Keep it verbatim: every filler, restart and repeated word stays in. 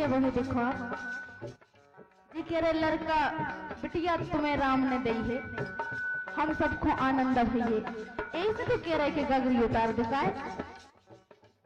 के वही देखो जी कह रहे लड़का बिटिया तुम्हें राम ने दी है, हम सबको आनंद भइए। ऐसे तो कह रहे कि गगरी उतार दिखाए।